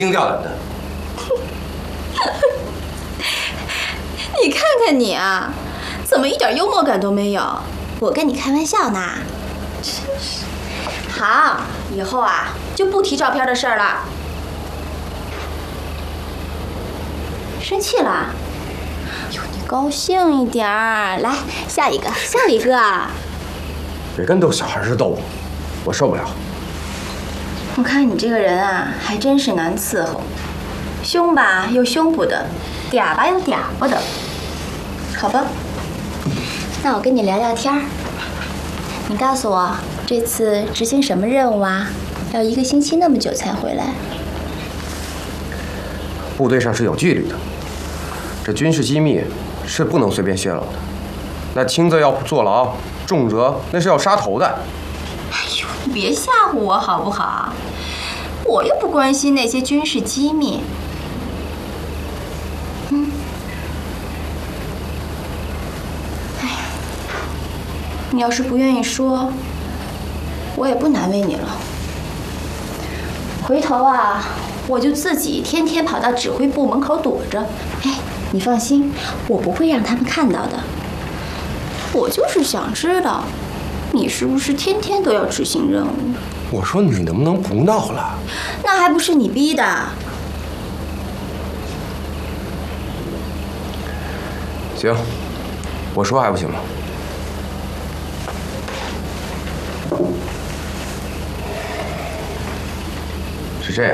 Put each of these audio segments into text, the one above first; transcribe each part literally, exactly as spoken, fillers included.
定掉了的。 你看看你啊，怎么一点幽默感都没有？我跟你开玩笑呢。真是。好，以后啊就不提照片的事儿了。生气了？哟，你高兴一点儿。来，下一个，下一个。 别跟逗小孩似的逗我，我受不了。 我看你这个人啊，还真是难伺候，凶吧又凶不得，嗲吧又嗲不得。好吧，那我跟你聊聊天儿。你告诉我，这次执行什么任务啊？要一个星期那么久才回来？ 部队上是有纪律的，这军事机密是不能随便泄露的。那轻则要坐牢，重则那是要杀头的。 哎呦，你别吓唬我好不好？我又不关心那些军事机密。嗯。哎呀，你要是不愿意说，我也不难为你了。回头啊，我就自己天天跑到指挥部门口躲着。哎，你放心，我不会让他们看到的。我就是想知道，你是不是天天都要执行任务？ 我说你能不能不闹了？ 那还不是你逼的。 行，我说还不行吗？是这样，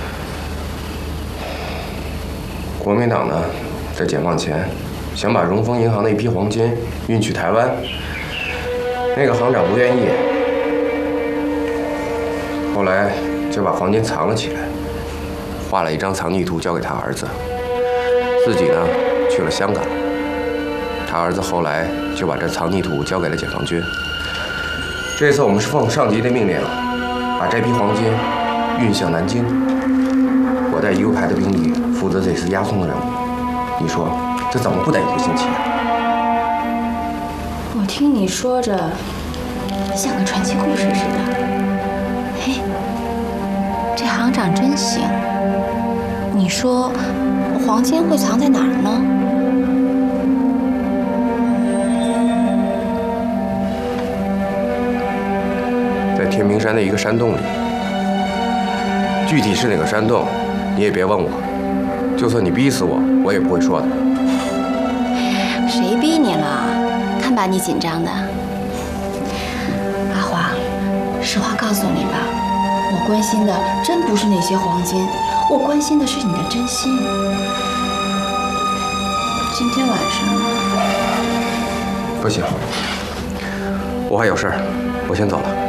国民党呢，在解放前想把荣丰银行的一批黄金运去台湾，那个行长不愿意，后来就把黄金藏了起来，画了一张藏匿图交给他儿子，自己呢去了香港。他儿子后来就把这藏匿图交给了解放军。这次我们是奉上级的命令，把这批黄金运向南京。我带一个排的兵力负责这次押送的任务。你说这怎么不得一个星期啊？ 我听你说着，像个传奇故事似的。嘿，这行长真行。你说黄金会藏在哪儿呢？ 在天平山的一个山洞里，具体是哪个山洞，你也别问我。就算你逼死我，我也不会说的。 谁逼你了？看把你紧张的。阿华，实话告诉你吧，我关心的真不是那些黄金，我关心的是你的真心。今天晚上不行，我还有事儿，我先走了。